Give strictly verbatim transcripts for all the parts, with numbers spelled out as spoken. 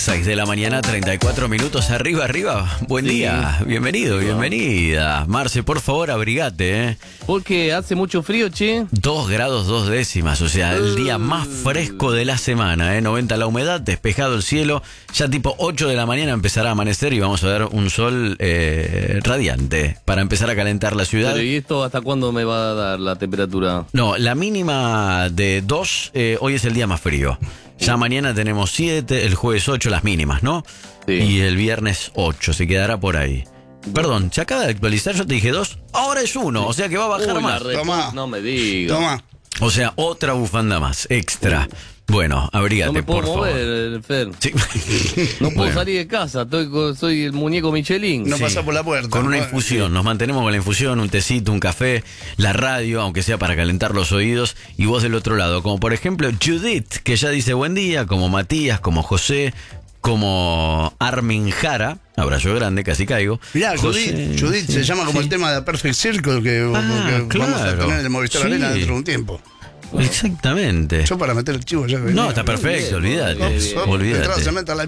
seis de la mañana, treinta y cuatro minutos. Arriba, arriba. Buen sí. día. Bienvenido, bienvenida. Marce, por favor, abrigate, ¿eh? Porque hace mucho frío, che. Dos grados dos décimas, o sea, el día más fresco de la semana, ¿eh? noventa la humedad, despejado el cielo. Ya tipo ocho de la mañana empezará a amanecer y vamos a ver un sol eh, radiante para empezar a calentar la ciudad. Pero, ¿y esto hasta cuándo me va a dar la temperatura? No, la mínima de dos, eh, hoy es el día más frío. Ya mañana tenemos siete, el jueves ocho, las mínimas, ¿no? Sí. Y el viernes ocho, se quedará por ahí. Perdón, se acaba de actualizar, yo te dije dos, ahora es uno, o sea que va a bajar Uy, más. Toma. No me digas. Toma. O sea, otra bufanda más, extra. Bueno, abrígate, no me puedo por mover, favor. Fer. Sí. No puedo Bueno. salir de casa, estoy con- soy el muñeco Michelin. No Sí. pasa por la puerta. Con una ¿no? infusión, nos mantenemos con la infusión, un tecito, un café, la radio, aunque sea para calentar los oídos, y vos del otro lado, como por ejemplo Judith, que ya dice buen día, como Matías, como José, como Armin Jara, abrazo grande, casi caigo. Mirá, José, Judith, Judith sí, se llama como sí. el tema de Perfect Circle que, Ah, que vamos a claro. tener en el Movistar Sí. Arena dentro de un tiempo. Exactamente. Yo para meter el chivo ya venía. No, está perfecto, olvídate, olvídate.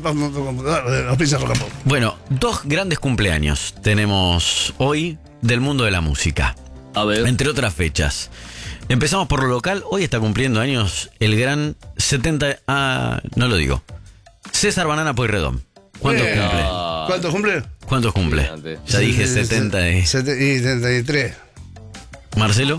olvídate. Bueno, dos grandes cumpleaños tenemos hoy del mundo de la música, A ver. entre otras fechas. Empezamos por lo local, hoy está cumpliendo años el gran setenta... Ah, no lo digo. César Banana Pueyrredón. ¿Cuántos Bien. cumple? Ah, ¿Cuánto cumple? ¿Cuántos cumple? Gigante. Ya dije setenta y... Sete- y setenta y tres. ¿Marcelo?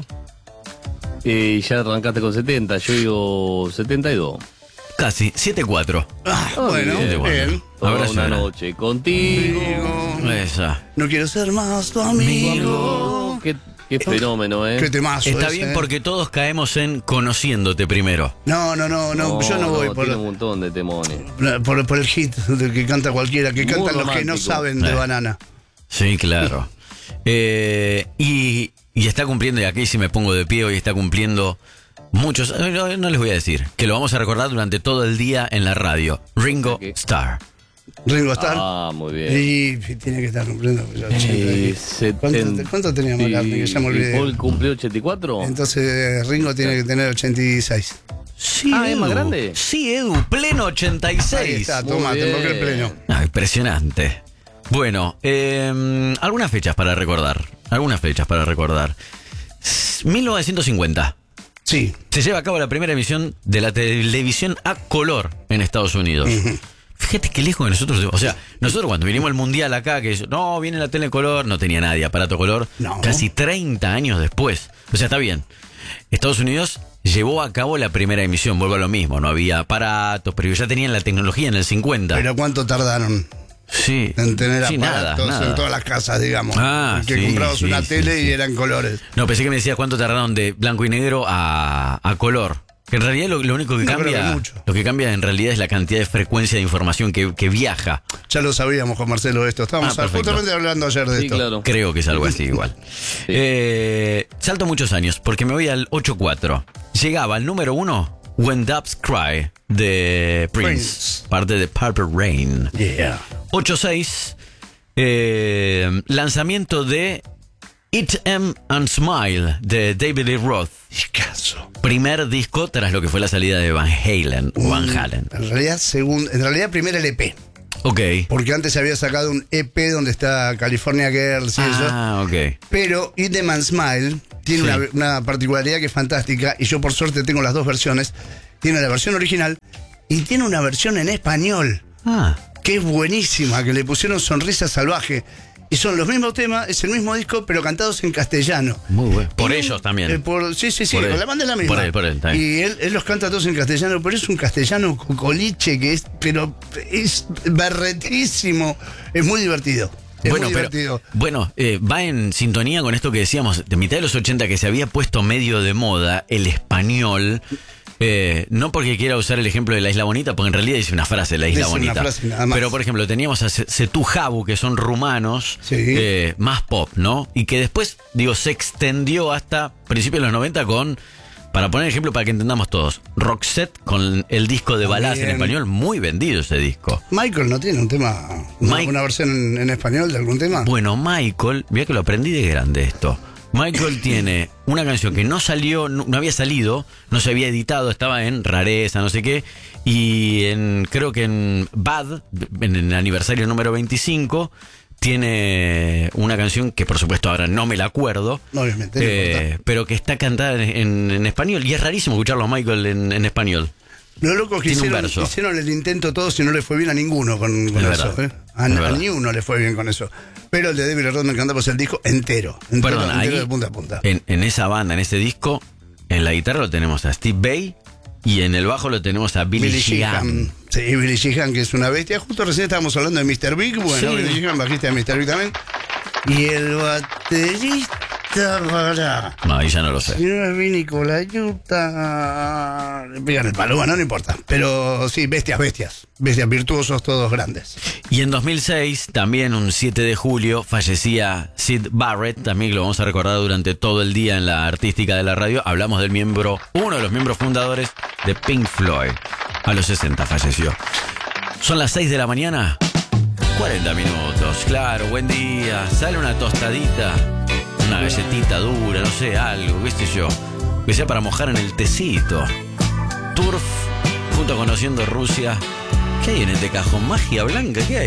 Y ya arrancaste con setenta, yo digo setenta y dos. Casi, siete cuatro. Ah, Ah, bueno, bien, bien. Toda Abrazo una grande. noche contigo. Amigo, Esa. no quiero ser más tu amigo. Qué, qué fenómeno, ¿eh? Qué temazo Está ese, bien ¿eh? porque todos caemos en conociéndote primero. No, no, no, no, yo no voy por, Tiene un montón de temones. por, por el hit del que canta cualquiera, que Muy cantan los que no romántico. saben de Eh. banana. Sí, claro. Eh, y, y está cumpliendo, y aquí sí me pongo de pie, hoy está cumpliendo muchos, eh, no, no les voy a decir, que lo vamos a recordar durante todo el día en la radio. Ringo Ok. Starr. Ringo Starr. Ah, muy bien. Y tiene que estar cumpliendo. ya ochenta y- Eh, ¿Cuánto, setenta cuánto tenía McCartney? Que ya me ¿Y olvidé. Paul cumplió ochenta y cuatro? Entonces Ringo tiene que tener ochenta y seis. Sí, Ah, ¿es más Edu. grande? Sí, Edu, pleno ochenta y Ahí seis. está, Muy toma, te bien. invoqué el pleno. Ah, impresionante. Bueno, eh, algunas fechas para recordar. Algunas fechas para recordar. S- mil novecientos cincuenta. Sí. Se lleva a cabo la primera emisión de la televisión a color en Estados Unidos. Fíjate qué lejos de nosotros. O sea, nosotros cuando vinimos al mundial acá, que no, viene la tele color, no tenía nadie aparato color. No. Casi treinta años después. O sea, está bien. Estados Unidos llevó a cabo la primera emisión, vuelvo a lo mismo. No había aparatos, pero ya tenían la tecnología en el cincuenta. Pero ¿cuánto tardaron sí. en tener Sí, aparatos nada, nada. en todas las casas, digamos? Ah, que sí, comprabas sí, una sí, tele sí. y eran colores. No, pensé que me decías cuánto tardaron de blanco y negro a, a color. Que en realidad lo, lo único que No creo cambia, que mucho. lo que cambia en realidad es la cantidad de frecuencia de información que, que viaja. Ya lo sabíamos con Marcelo esto. Estábamos Ah, perfecto. justamente hablando ayer de Sí, esto. claro. Creo que es algo así igual. Eh, salto muchos años porque me voy al ocho cuatro. Llegaba al número uno When Doves Cry de Prince, Prince. parte de Purple Rain. Yeah. ocho seis, eh, lanzamiento de Eat Em and Smile de David Lee Roth. Caso. Primer disco tras lo que fue la salida de Van Halen. o Van Mm. Halen. En realidad, según, en realidad primero el E P. Ok. Porque antes se había sacado un E P donde está California Girls y eso. Ah, ok. Pero Eat Them and Smile tiene Sí. una, una particularidad que es fantástica. Y yo por suerte tengo las dos versiones. Tiene la versión original y tiene una versión en español. Ah. Que es buenísima, que le pusieron Sonrisa Salvaje. Y son los mismos temas, es el mismo disco, pero cantados en castellano. Muy bueno. Por Y- ellos también. eh, por- sí, sí, sí, Por él. con la banda es la misma. Por él, por él, está bien. Y él, él los canta todos en castellano, pero es un castellano coliche que es, pero es berretísimo. Es muy divertido. Es bueno, muy pero, divertido. bueno eh, va en sintonía con esto que decíamos de mitad de los ochenta, que se había puesto medio de moda el español. Eh, no porque quiera usar el ejemplo de La Isla Bonita, porque en realidad dice una frase, La Isla Dice una Bonita. frase nada más. Pero, por ejemplo, teníamos a Se- Setú Jabu, que son rumanos, Sí. eh, más pop, ¿no? Y que después, digo, se extendió hasta principios de los noventa con, para poner ejemplo para que entendamos todos, Roxette con el disco de baladas en Bien. español, muy vendido ese disco. Michael no tiene un tema, una, Mike- una versión en, en español de algún tema. Bueno, Michael, mira que lo aprendí de grande esto. Michael tiene una canción que no salió, no, no había salido, no se había editado, estaba en rareza, no sé qué, y en creo que en Bad, en el aniversario número veinticinco, tiene una canción que por supuesto ahora no me la acuerdo, No, obviamente, no eh, importa. pero que está cantada en, en- en español, y es rarísimo escucharlo a Michael en, en español. Lo loco que Tiene un hicieron, verso. hicieron el intento todos y no le fue bien a ninguno con, con Es eso. verdad. ¿eh? A, Es a verdad. ni uno le fue bien con eso. Pero el de David Lee Roth me encanta, pues el disco entero. entero Perdón, entero ahí, de punta a punta. En, en esa banda, en ese disco, en la guitarra lo tenemos a Steve Vai y en el bajo lo tenemos a Billy, Billy Sheehan. Sheehan. Sí, Billy Sheehan, que es una bestia. Justo recién estábamos hablando de mister Big. Bueno, Sí. Billy Sheehan, bajista de mister Big también. Y el baterista, para. No, ahí ya no lo sé. Si no es Vini Colayuta, le pegan el palo, bueno, no importa. Pero sí, bestias, bestias. Bestias, virtuosos, todos grandes. Y en dos mil seis, también un siete de julio, fallecía Syd Barrett, también que lo vamos a recordar durante todo el día en la artística de la radio. Hablamos del miembro, uno de los miembros fundadores de Pink Floyd. A los sesenta falleció. Son las seis de la mañana, cuarenta minutos. Claro, buen día. Sale una tostadita, una galletita dura, no sé, algo, qué sé yo. Que sea para mojar en el tecito. Turf, junto a Conociendo Rusia. ¿Qué hay en este cajón? ¿Magia blanca? ¿Qué hay?